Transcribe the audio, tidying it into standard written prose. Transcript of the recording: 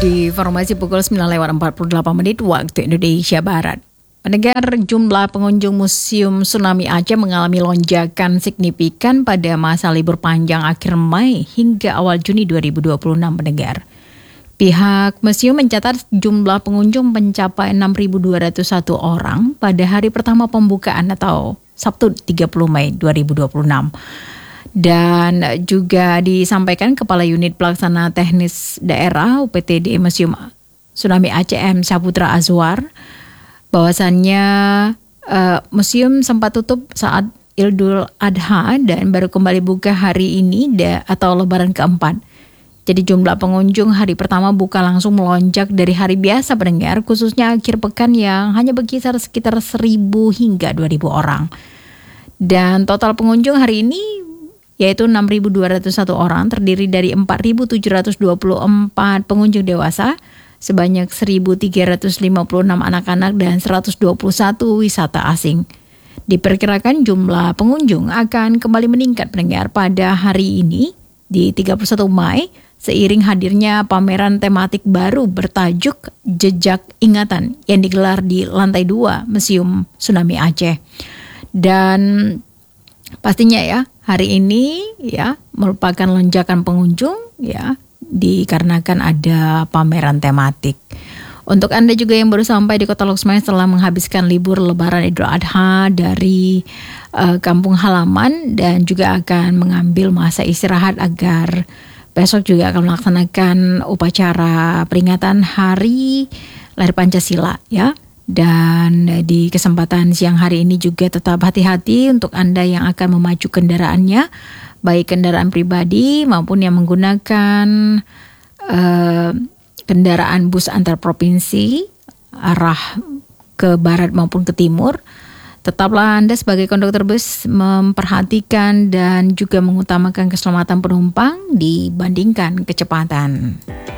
Di informasi pukul 9:48 waktu Indonesia Barat. Pendengar, jumlah pengunjung Museum Tsunami Aceh mengalami lonjakan signifikan pada masa libur panjang akhir Mei hingga awal Juni 2026, pendengar. Pihak museum mencatat jumlah pengunjung mencapai 6.201 orang pada hari pertama pembukaan atau Sabtu 30 Mei 2026. Dan juga disampaikan Kepala Unit Pelaksana Teknis Daerah UPTD Museum Tsunami Aceh M. Saputra Azwar bahwasannya museum sempat tutup saat Idul Adha dan baru kembali buka hari ini atau Lebaran keempat. Jadi jumlah pengunjung hari pertama buka langsung melonjak dari hari biasa, pendengar, khususnya akhir pekan yang hanya berkisar sekitar 1.000 hingga 2.000 orang. Dan total pengunjung hari ini yaitu 6.201 orang, terdiri dari 4.724 pengunjung dewasa, sebanyak 1.356 anak-anak dan 121 wisata asing. Diperkirakan jumlah pengunjung akan kembali meningkat, pendengar, pada hari ini di 31 Mei seiring hadirnya pameran tematik baru bertajuk Jejak Ingatan yang digelar di lantai 2 Museum Tsunami Aceh. Dan pastinya ya, hari ini ya merupakan lonjakan pengunjung ya dikarenakan ada pameran tematik. Untuk Anda juga yang baru sampai di Kota Loksmawe setelah menghabiskan libur Lebaran Idul Adha dari kampung halaman dan juga akan mengambil masa istirahat agar besok juga akan melaksanakan upacara peringatan Hari Lahir Pancasila ya. Dan di kesempatan siang hari ini juga tetap hati-hati untuk Anda yang akan memacu kendaraannya, baik kendaraan pribadi maupun yang menggunakan kendaraan bus antar provinsi arah ke barat maupun ke timur. Tetaplah Anda sebagai konduktor bus memperhatikan dan juga mengutamakan keselamatan penumpang dibandingkan kecepatan.